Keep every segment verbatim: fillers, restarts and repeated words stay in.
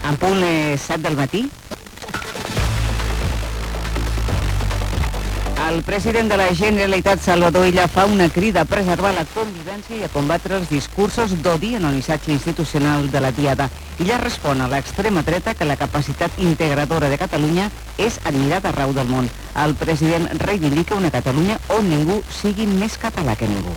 En punt les set del matí. El president de la Generalitat, Salvador Illa, fa una crida a preservar la convivència i a combatre els discursos d'odi en el missatge institucional de la Diada. Illa respon a l'extrema dreta que la capacitat integradora de Catalunya és admirada arreu del món. El president reivindica una Catalunya on ningú sigui més català que ningú.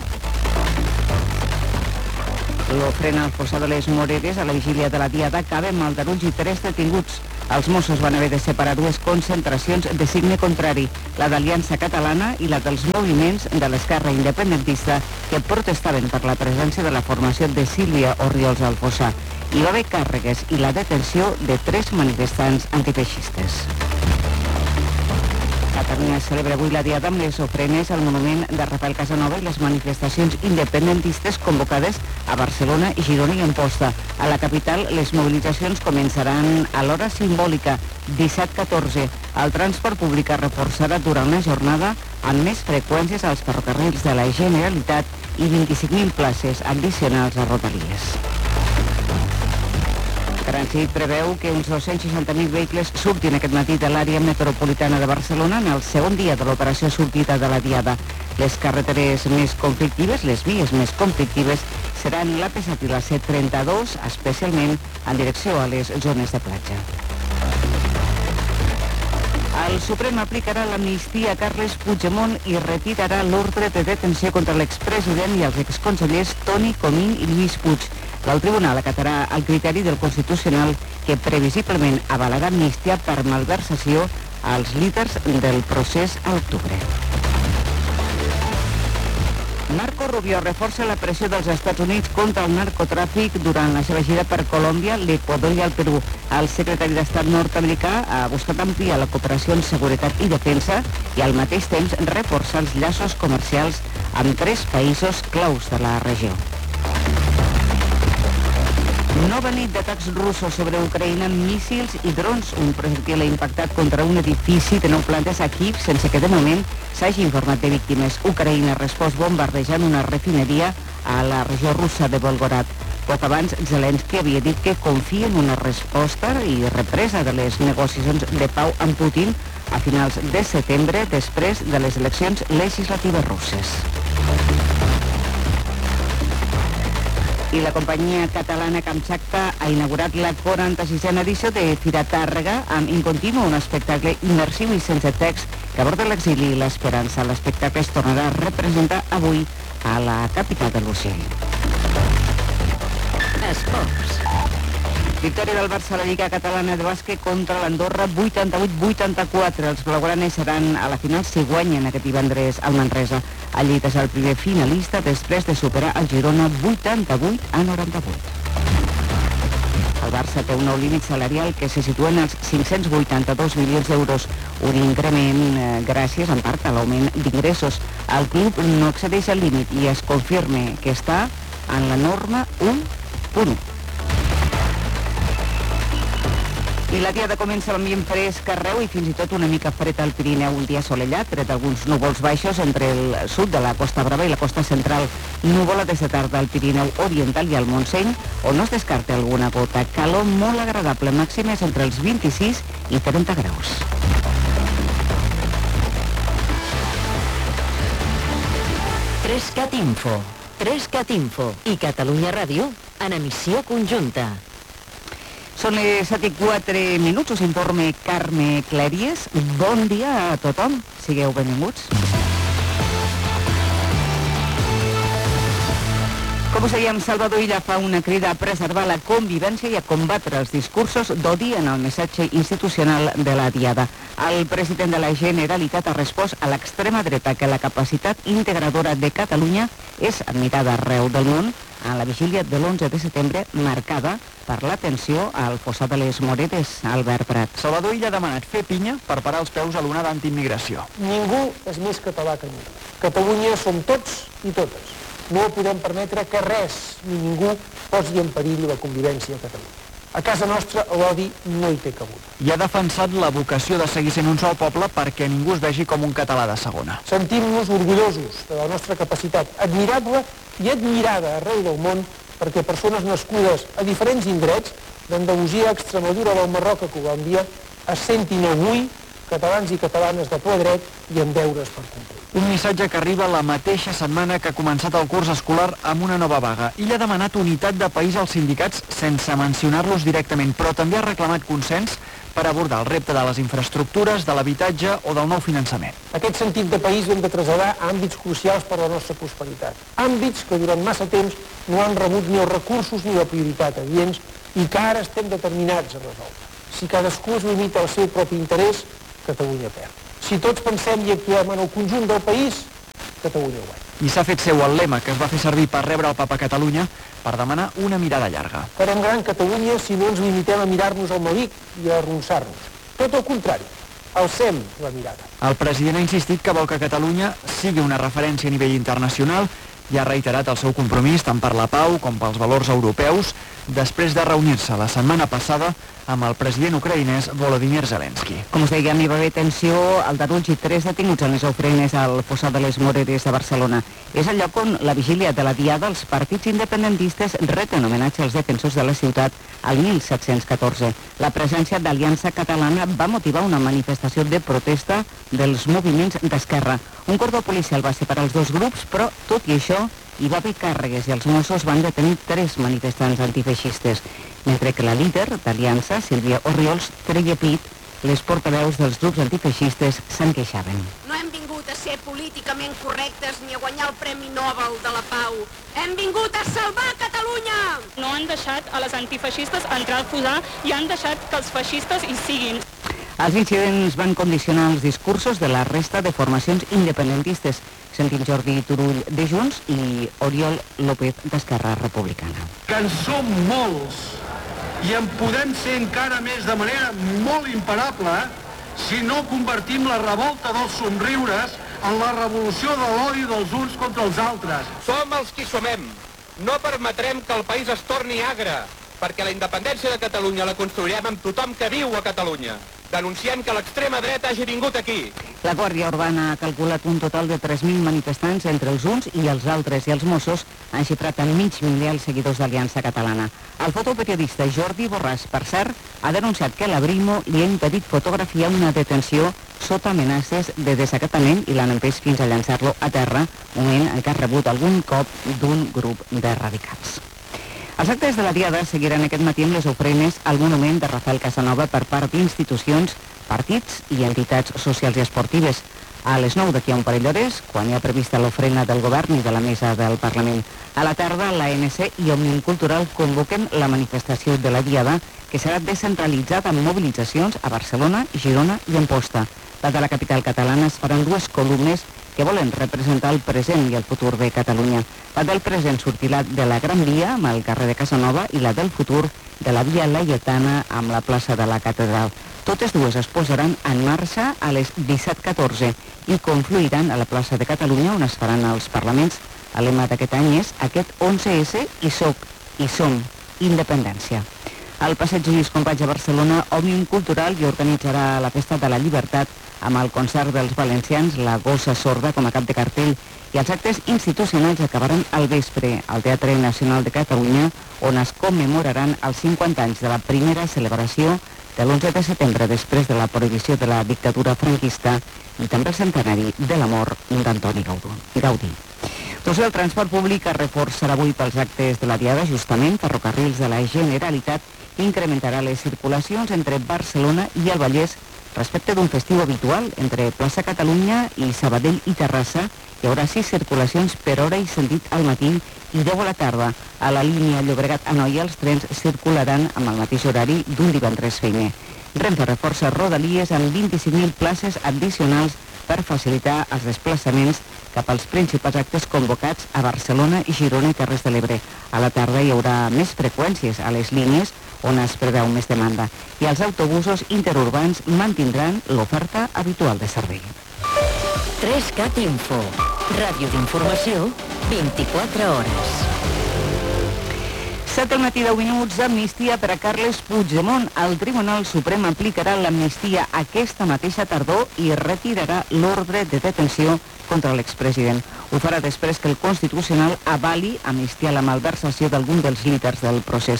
L'ofrena al fossar de les Moreres a la vigília de la Diada acaba amb aldarulls i tres detinguts. Els Mossos van haver de separar dues concentracions de signe contrari, la d'Aliança Catalana i la dels moviments de l'esquerra independentista que protestaven per la presència de la formació de Sílvia Orriols al fossar. Hi va haver càrregues i la detenció de tres manifestants antifeixistes. Catalunya celebra avui la Diada amb les ofrenes al monument de Rafael Casanova i les manifestacions independentistes convocades a Barcelona, Girona i Amposta. A la capital, les mobilitzacions començaran a l'hora simbòlica, disset catorze. El transport públic es reforçarà durant la jornada amb més freqüències als ferrocarrils de la Generalitat i vint-i-cinc mil places addicionals a Rodalies. Trànsit preveu que uns dos-cents seixanta mil vehicles surtin aquest matí de l'àrea metropolitana de Barcelona en el segon dia de l'operació sortida de la Diada. Les carreteres més conflictives, les vies més conflictives, seran l'A P set i la C trenta-dos, especialment en direcció a les zones de platja. El Suprem aplicarà l'amnistia a Carles Puigdemont i retirarà l'ordre de detenció contra l'expresident i els exconsellers Toni Comín i Lluís Puig. El tribunal acatarà el criteri del Constitucional que previsiblement avalarà amnistia per malversació als líders del procés a l'octubre. Marco Rubio reforça la pressió dels Estats Units contra el narcotràfic durant la seva gira per Colòmbia, l'Equador i el Perú. El secretari d'Estat nord-americà ha buscat ampliar la cooperació en seguretat i defensa i al mateix temps reforçar els llaços comercials amb tres països claus de la regió. Nova nit d'atacs russos sobre Ucraïna amb míssils i drons. Un projectil ha impactat contra un edifici de nou plantes a Kiev sense que de moment s'hagi informat de víctimes. Ucraïna ha respost bombardejant una refineria a la regió russa de Volgograd. Poc abans, Zelensky havia dit que confia en una resposta i represa de les negociacions de pau amb Putin a finals de setembre, després de les eleccions legislatives russes. I la companyia catalana Kamchatka ha inaugurat la quaranta-sisena edició de Fira Tàrrega amb Incontinuo, un espectacle immersiu i sense text que aborda l'exili i l'esperança. L'espectacle es tornarà a representar avui a la capital de l'Urgell. Esports. Victòria del Barça a la Lliga Catalana de Bàsquet contra l'Andorra vuitanta-vuit vuitanta-quatre. Els blaugranes seran a la final si guanyen aquest divendres al Manresa. El Lleida és el primer finalista després de superar el Girona vuitanta-vuit a noranta-vuit. El Barça té un nou límit salarial que se situa en els cinc-cents vuitanta-dos milions d'euros, un increment eh, gràcies en part a l'augment d'ingressos. El club no excedeix el límit i es confirma que està en la norma u punt u. I la Diada comença amb ambient fresc arreu i fins i tot una mica fred al Pirineu. Un dia assolellat, tret d'alguns núvols baixos entre el sud de la Costa Brava i la costa central. Núvola des de tarda al Pirineu oriental i al Montseny, on no es descarta alguna gota. Calor molt agradable, màximes entre els vint-i-sis i trenta graus. Trescat Info, Trescat Info i Catalunya Ràdio en emissió conjunta. Són les set i quatre minuts, us informe Carme Clèries. Bon dia a tothom, sigueu benvinguts. Com us dèiem, Salvador Illa fa una crida a preservar la convivència i a combatre els discursos d'odi en el missatge institucional de la Diada. El president de la Generalitat ha respost a l'extrema dreta que la capacitat integradora de Catalunya és admirada arreu del món a la vigília de l'onze de setembre, marcada per l'atenció al fossar de les Moreres, Albert Prat. Salvador Illa ha demanat fer pinya per parar els peus a l'onada antiimmigració. Ningú és més català que ningú. Catalunya som tots i totes. No podem permetre que res ni ningú posi en perill la convivència a Catalunya. A casa nostra l'odi no hi té cabut. I ha defensat la vocació de seguir sent un sol poble perquè ningú es vegi com un català de segona. Sentim-nos orgullosos de la nostra capacitat admirable i admirada arreu del món perquè persones nascudes a diferents indrets d'Andalusia a Extremadura, del Marroc a Colòmbia, es sentin avui catalans i catalanes de ple dret i amb deures per complir. Un missatge que arriba la mateixa setmana que ha començat el curs escolar amb una nova vaga. Ell ha demanat unitat de país als sindicats sense mencionar-los directament, però també ha reclamat consens per abordar el repte de les infraestructures, de l'habitatge o del nou finançament. Aquest sentit de país l'hem de traslladar a àmbits crucials per a la nostra prosperitat. Àmbits que durant massa temps no han rebut ni els recursos ni la prioritat adients i que ara estem determinats a resoldre. Si cadascú es limita al seu propi interès, Catalunya perd. Si tots pensem i actuem en el conjunt del país, Catalunya guanya. I s'ha fet seu el lema que es va fer servir per rebre el Papa a Catalunya per demanar una mirada llarga. Farem gran Catalunya si no ens limitem a mirar-nos al melic i a arronsar-nos. Tot el contrari, alcem la mirada. El president ha insistit que vol que Catalunya sigui una referència a nivell internacional i ha reiterat el seu compromís tant per la pau com pels valors europeus després de reunir-se la setmana passada amb el president ucraïnès Volodymyr Zelensky. Com us dèiem, hi va haver tensió al Darulls i tres detinguts en les ofrenes al Fossat de les Moreres de Barcelona. És el lloc on la vigília de la Diada els partits independentistes reten homenatge als defensors de la ciutat al mil set-cents catorze. La presència d'Aliança Catalana va motivar una manifestació de protesta dels moviments d'esquerra. Un cordó policial va separar els dos grups, però, tot i això, hi va haver càrregues i els Mossos van detenir tres manifestants antifeixistes, mentre que la líder d'Aliança, Sílvia Orriols, treia pit. Les portaveus dels grups antifeixistes se'n queixaven. No hem vingut a ser políticament correctes ni a guanyar el Premi Nobel de la Pau. Hem vingut a salvar Catalunya! No han deixat a les antifeixistes entrar al Fossar i han deixat que els feixistes hi siguin. Els incidents van condicionar els discursos de la resta de formacions independentistes. Sentim Jordi Turull de Junts i Oriol López d'Esquerra Republicana. Que en som molts i en podem ser encara més de manera molt imparable si no convertim la revolta dels somriures en la revolució de l'odi dels uns contra els altres. Som els qui somem. No permetrem que el país es torni agre, perquè la independència de Catalunya la construirem amb tothom que viu a Catalunya. Denunciem que l'extrema dreta hagi vingut aquí. La Guàrdia Urbana ha calculat un total de tres mil manifestants entre els uns i els altres, i els Mossos han xifrat en mig miler els seguidors d'Aliança Catalana. El fotoperiodista Jordi Borràs, per cert, ha denunciat que la Brimo li ha impedit fotografiar una detenció sota amenaces de desacatament i l'han empès fins a llançar-lo a terra, moment en què ha rebut algun cop d'un grup de radicals. Els actes de la Diada seguiran aquest matí amb les ofrenes al monument de Rafael Casanova per part d'institucions, partits i entitats socials i esportives. A les nou d'aquí a un parell d'hores, quan hi ha prevista l'ofrena del govern i de la mesa del Parlament. A la tarda, l'A N C i Òmnium Cultural convoquen la manifestació de la Diada, que serà descentralitzada amb mobilitzacions a Barcelona, Girona i Amposta. La de la capital catalana es faran dues columnes que volen representar el present i el futur de Catalunya. La del present sortirà de la Gran Via, amb el carrer de Casanova, i la del futur de la Via Laietana, amb la plaça de la Catedral. Totes dues es posaran en marxa a les disset catorze i confluiran a la plaça de Catalunya, on es faran els parlaments. El lema d'aquest any és aquest onze esse i soc, i som, independència. Al passeig Lluís Companys a Barcelona, Òmnium Cultural hi organitzarà la Festa de la Llibertat amb el concert dels valencians La Gossa Sorda com a cap de cartell, i els actes institucionals acabaran al vespre al Teatre Nacional de Catalunya, on es commemoraran els cinquanta anys de la primera celebració de l'onze de setembre després de la prohibició de la dictadura franquista i també el centenari de la mort d'Antoni Gaudí. Doncs el transport públic es reforçarà avui pels actes de la Diada. Justament, Ferrocarrils de la Generalitat incrementarà les circulacions entre Barcelona i el Vallès respecte d'un festiu habitual entre Plaça Catalunya i Sabadell i Terrassa. Hi haurà sis circulacions per hora i sentit al matí i deu a la tarda. A la línia Llobregat-Anoia els trens circularan amb el mateix horari d'un divendres feiner. Renfe reforça Rodalies amb vint-i-cinc mil places addicionals per facilitar els desplaçaments cap als principals actes convocats a Barcelona, Girona i Terres de l'Ebre. A la tarda hi haurà més freqüències a les línies on es preveu més demanda, i els autobusos interurbans mantindran l'oferta habitual de servei. tres cat Info, ràdio d'informació, vint-i-quatre hores. set del matí, deu minuts, amnistia per a Carles Puigdemont. El Tribunal Suprem aplicarà l'amnistia aquesta mateixa tardor i retirarà l'ordre de detenció contra l'expresident. Ho farà després que el Constitucional avali amnistiar la malversació d'algun dels líders del procés.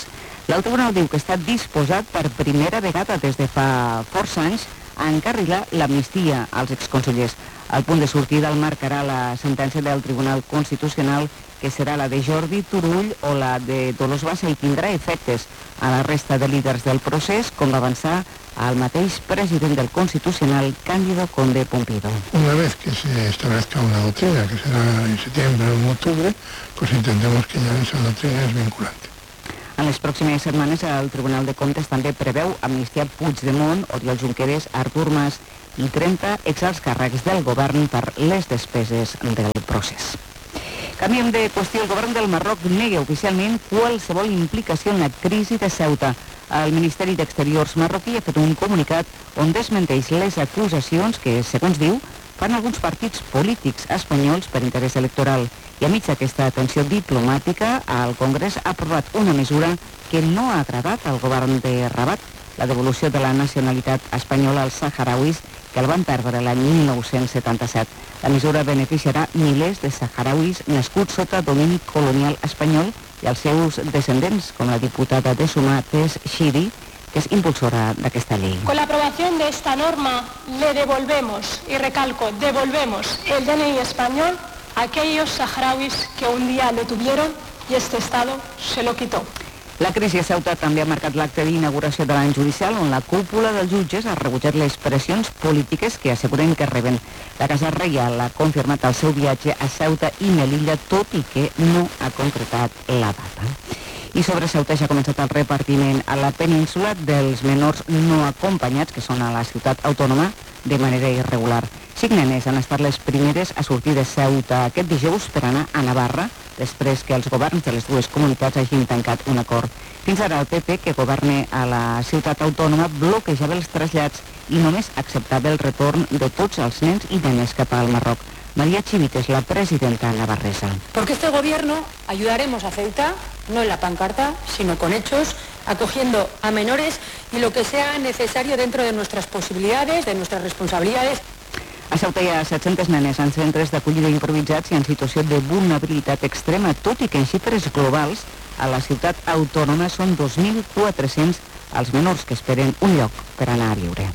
El tribunal diu que està disposat per primera vegada des de fa força anys a encarrilar l'amnistia als exconsellers. El punt de sortida el marcarà la sentència del Tribunal Constitucional, que serà la de Jordi Turull o la de Dolors Bassa, i tindrà efectes a la resta de líders del procés, com va avançar el mateix president del Constitucional, Cándido Conde Pumpido. Una vez que se establezca una doctrina, que será en septiembre o en octubre, pues intentemos que ya esa doctrina es vinculante. En les pròximes setmanes el Tribunal de Comptes també preveu amnistiar Puigdemont, Oriol Junqueras, Artur Mas i trenta exalts càrrecs del govern per les despeses del procés. Canviem de qüestió. El govern del Marroc nega oficialment qualsevol implicació en la crisi de Ceuta. El Ministeri d'Exteriors marroquí ha fet un comunicat on desmenteix les acusacions que, segons diu, fan alguns partits polítics espanyols per interès electoral. I a mig d'aquesta tensió diplomàtica, el Congrés ha aprovat una mesura que no ha agradat al govern de Rabat, la devolució de la nacionalitat espanyola als saharauis que el van perdre l'any mil nou-cents setanta-set. La mesura beneficiarà milers de saharauis nascuts sota domini colonial espanyol i els seus descendents, com la diputada de Sumar, Tess Shiri, que es impulsora d'aquesta llei. Con la aprobación de esta norma le devolvemos, y recalco, devolvemos el D N I español a aquellos saharauis que un día lo tuvieron y este Estado se lo quitó. La crisi a Ceuta també ha marcat l'acte d'inauguració de l'any judicial, on la cúpula dels jutges ha rebutjat les pressions polítiques que asseguren que reben. La Casa Reial ha confirmat el seu viatge a Ceuta i Melilla, tot i que no ha concretat la data. I sobre Ceuta ja ha començat el repartiment a la península dels menors no acompanyats, que són a la ciutat autònoma, de manera irregular. Cinc nenes han estat les primeres a sortir de Ceuta aquest dijous per anar a Navarra, després que els governs de les dues comunitats hagin tancat un acord. Fins ara el P P, que governa a la ciutat autònoma, bloquejava els trasllats i només acceptava el retorn de tots els nens i nenes cap al Marroc. María Chivites, la presidenta navarresa. Porque este gobierno ayudaremos a Ceuta, no en la pancarta, sino con hechos, acogiendo a menores y lo que sea necesario dentro de nuestras posibilidades, de nuestras responsabilidades. A Ceuta hi ha set-centes nenes en centres d'acollida improvisats i en situació de vulnerabilitat extrema, tot i que en xifres globals a la ciutat autònoma són dos mil quatre-cents els menors que esperen un lloc per anar a viure.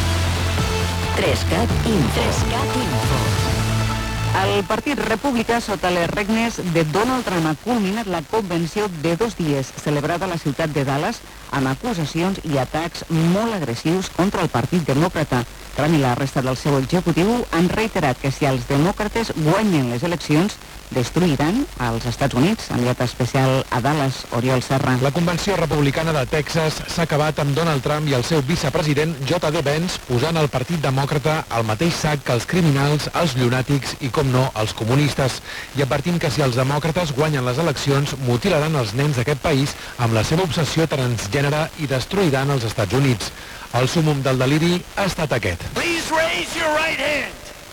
tres cat Info. El Partit Republicà, sota les regnes de Donald Trump, ha culminat la convenció de dos dies celebrada a la ciutat de Dallas amb acusacions i atacs molt agressius contra el Partit Demòcrata. Trump i la resta del seu executiu han reiterat que si els demòcrates guanyen les eleccions, destruiran als Estats Units. Enviat especial a Dallas, Oriol Serra. La convenció republicana de Texas s'ha acabat amb Donald Trump i el seu vicepresident J D Vance posant el Partit Demòcrata al mateix sac que els criminals, els llunàtics i, com no, els comunistes. I advertint que si els demòcrates guanyen les eleccions, mutilaran els nens d'aquest país amb la seva obsessió transgènere i destruiran els Estats Units. El súmmum del deliri ha estat aquest. Please raise your right hand.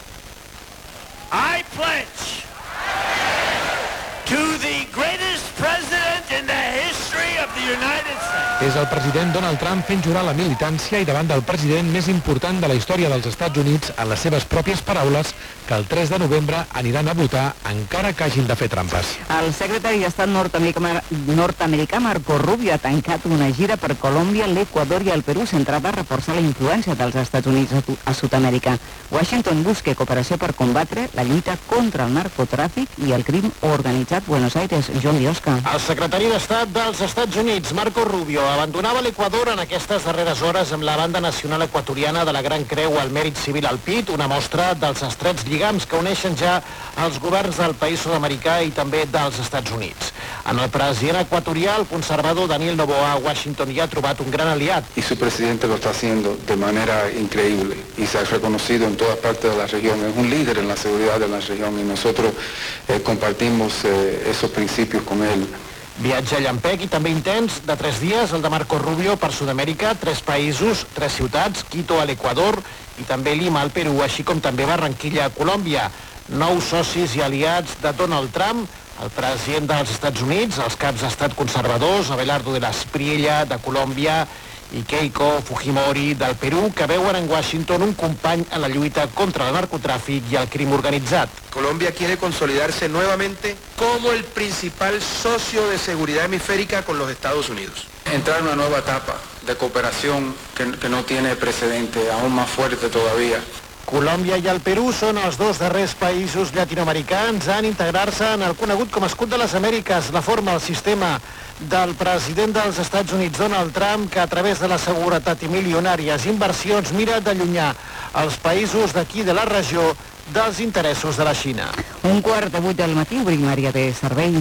I pledge to the greatest president in the history of the United States. És el president Donald Trump fent jurar la militància i davant del president més important de la història dels Estats Units, en les seves pròpies paraules, que el tres de novembre aniran a votar encara que hagin de fer trampes. El secretari d'Estat nord-americà, nord-americà Marco Rubio ha tancat una gira per Colòmbia, l'Equador i el Perú centrada a reforçar la influència dels Estats Units a, a Sud-amèrica. Washington busca cooperació per combatre la lluita contra el narcotràfic i el crim organitzat. Buenos Aires, Joan Biosca. El secretari d'Estat dels Estats Units, Marco Rubio, abandonava l'Equador en aquestes darreres hores amb la banda nacional equatoriana de la Gran Creu al Mèrit Civil al pit, una mostra dels estrets lligams que uneixen ja els governs del país sud-americà i també dels Estats Units. En el president equatorià, el conservador Daniel Noboa, a Washington hi ha trobat un gran aliat. Y su presidente lo está haciendo de manera increíble y se ha reconocido en todas partes de la región. Es un líder en la seguridad de la región y nosotros eh, compartimos eh, esos principios con él. Viatge llampec i també intens de tres dies, el de Marco Rubio per Sud-amèrica, tres països, tres ciutats, Quito a l'Equador i també Lima al Perú, així com també Barranquilla a Colòmbia. Nous socis i aliats de Donald Trump, el president dels Estats Units, els caps d'estat conservadors, Abelardo de la Espriella de Colòmbia i Keiko Fujimori del Perú, que veuen en Washington un company en la lluita contra el narcotràfic i el crim organitzat. Colombia quiere consolidarse nuevamente como el principal socio de seguridad hemisférica con los Estados Unidos. Entrar en una nueva etapa de cooperación que, que no tiene precedente, aún más fuerte todavía. Colòmbia i el Perú són els dos darrers països llatinoamericans en integrar-se en el conegut com a escut de les Amèriques, la forma, el sistema del president dels Estats Units, Donald Trump, que a través de la seguretat i milionàries inversions mira d'allunyar els països d'aquí de la regió dels interessos de la Xina. Un quart de vuit del matí obrim àrea de servei.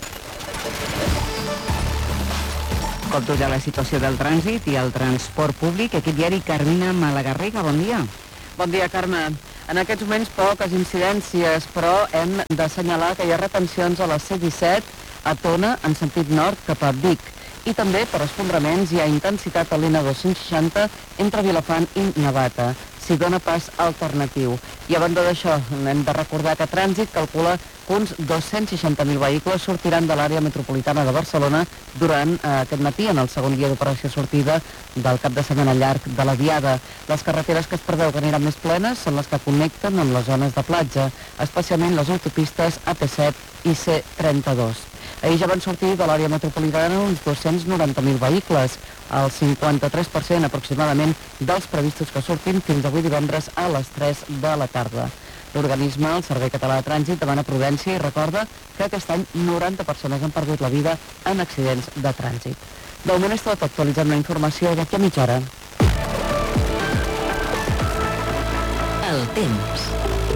Com tu ja la situació del trànsit i el transport públic, aquest diari Carmina Malagarriga, bon dia. Bon dia, Carme. En aquests moments poques incidències, però hem d'assenyalar que hi ha retencions a la C disset a Tona en sentit nord cap a Vic. I també per esfondraments hi ha intensitat a l'N dos-cents seixanta entre Vilafant i Navata. S'hi dona pas alternatiu. I a banda d'això, hem de recordar que Trànsit calcula que uns dos-cents seixanta mil vehicles sortiran de l'àrea metropolitana de Barcelona durant eh, aquest matí, en el segon dia d'operació sortida del cap de setmana llarg de la Diada. Les carreteres que es preveu que aniran més plenes són les que connecten amb les zones de platja, especialment les autopistes A P set i C trenta-dos. Ahir ja van sortir de l'àrea metropolitana uns dos-cents noranta mil vehicles, el cinquanta-tres per cent aproximadament dels previstos que surtin fins avui divendres a les tres de la tarda. L'organisme, el Servei Català de Trànsit, demana prudència i recorda que aquest any noranta persones han perdut la vida en accidents de trànsit. De moment és tot, actualitzant la informació d'aquí a mitja hora. El temps.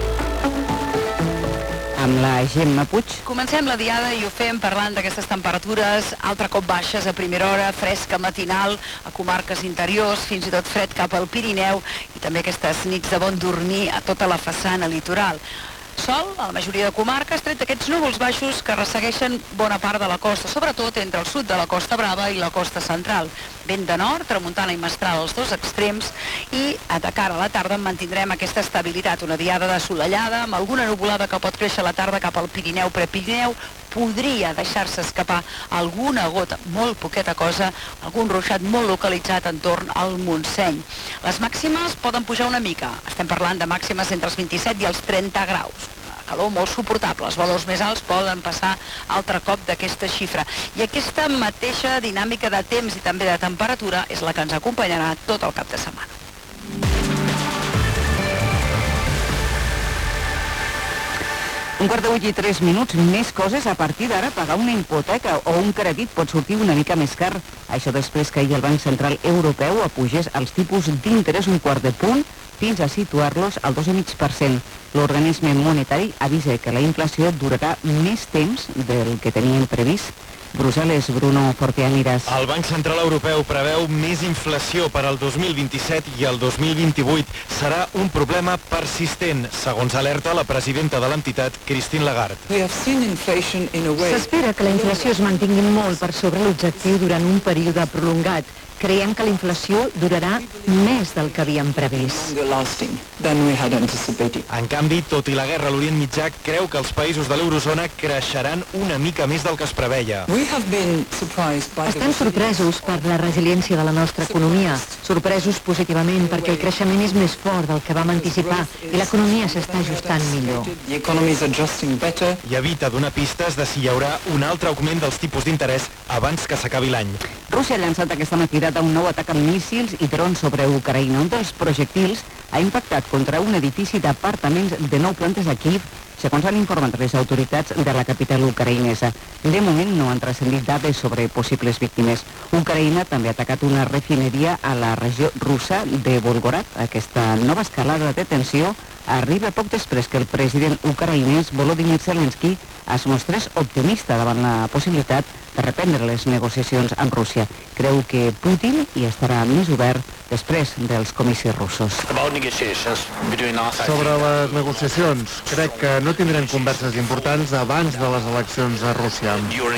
Amb la Gemma Puig. Comencem la diada i ho fem parlant d'aquestes temperatures altre cop baixes a primera hora, fresca matinal a comarques interiors, fins i tot fred cap al Pirineu i també aquestes nits de bon dormir a tota la façana litoral. Sol a la majoria de comarques, tret d'aquests núvols baixos que ressegueixen bona part de la costa, sobretot entre el sud de la Costa Brava i la costa central. Vent de nord, tramuntana i mestral als dos extrems i de cara a la tarda mantindrem aquesta estabilitat, una diada assolellada amb alguna nuvolada que pot créixer a la tarda cap al Pirineu, Prepirineu, podria deixar-se escapar alguna gota, molt poqueta cosa, algun ruixat molt localitzat entorn al Montseny. Les màximes poden pujar una mica, estem parlant de màximes entre els vint-i-set i els trenta graus. Calor molt suportable, els valors més alts poden passar altre cop d'aquesta xifra. I aquesta mateixa dinàmica de temps i també de temperatura és la que ens acompanyarà tot el cap de setmana. Un quart de vuit i tres minuts, més coses. A partir d'ara, pagar una hipoteca o un crèdit pot sortir una mica més car. Això després que ahir el Banc Central Europeu apugés els tipus d'interès un quart de punt fins a situar-los al dos coma cinc per cent. L'organisme monetari avisa que la inflació durarà més temps del que tenien previst. Brussel·les, Bruno Fortianiras. El Banc Central Europeu preveu més inflació per al dos mil vint-i-set i el dos mil vint-i-vuit. Serà un problema persistent, segons alerta la presidenta de l'entitat, Christine Lagarde. S'espera que la inflació es mantingui molt per sobre l'objectiu durant un període prolongat. Creiem que la inflació durarà més del que havíem previst. En canvi, tot i la guerra a l'Orient Mitjà, creu que els països de l'eurozona creixeran una mica més del que es preveia. Estem sorpresos per la resiliència de la nostra economia, sorpresos positivament perquè el creixement és més fort del que vam anticipar i l'economia s'està ajustant millor. I evita donar pistes de si hi haurà un altre augment dels tipus d'interès abans que s'acabi l'any. Rússia ha llançat aquesta matinada un nou atac amb míssils i drons sobre Ucraïna. Un dels projectils ha impactat contra un edifici d'apartaments de nou plantes a Kiev, segons han informat les autoritats de la capital ucraïnesa. De moment no han transcendit dades sobre possibles víctimes. Ucraïna també ha atacat una refineria a la regió russa de Volgograd. Aquesta nova escalada de tensió arriba poc després que el president ucraïnès Volodymyr Zelensky es mostrés optimista davant la possibilitat de reprendre les negociacions amb Rússia. Creu que Putin hi estarà més obert després dels comicis russos. Sobre les negociacions, crec que no tindrem converses importants abans de les eleccions a Rússia.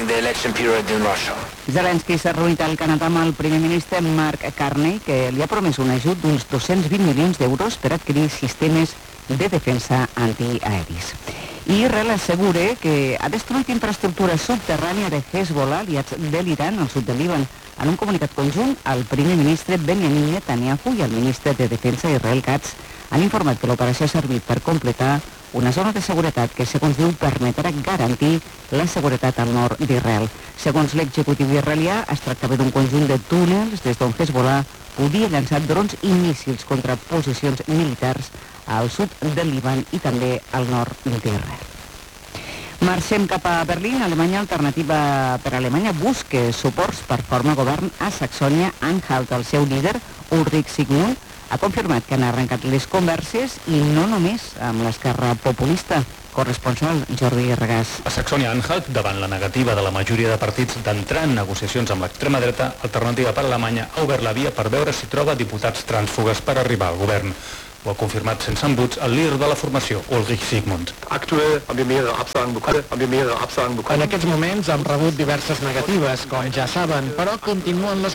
Zelensky s'ha reunit al Canadà amb el primer ministre Mark Carney, que li ha promès un ajut d'uns dos-cents vint milions d'euros per adquirir sistemes de defensa antiaeris. I Israel assegura que ha destruït infraestructura subterrània de Hezbollah, aliats de l'Iran, al sud de Líban. En un comunicat conjunt, el primer ministre Benjamin Netanyahu i el ministre de Defensa Israel Katz han informat que l'operació ha servit per completar una zona de seguretat que, segons diu, permetrà garantir la seguretat al nord d'Israel. Segons l'executiu israelià, es tractava d'un conjunt de túnels des d'on Hezbollah podia llançar drons i míssils contra posicions militars al sud del Líban i també al nord d'Israel. Marxem cap a Berlín. Alemanya Alternativa per Alemanya busca suports per formar govern a Saxònia-Anhalt. El seu líder, Ulrich Sigmund, ha confirmat que han arrencat les converses i no només amb l'esquerra populista. Corresponsal Jordi Regàs. A Saxònia-Anhalt, davant la negativa de la majoria de partits d'entrar en negociacions amb l'extrema dreta, Alternativa per Alemanya ha obert la via per veure si troba diputats trànsfugues per arribar al govern. Ho ha confirmat sense embuts el líder de la formació, Ulrich Sigmund. En aquests moments hem rebut diverses negatives, com ja saben, però continuen les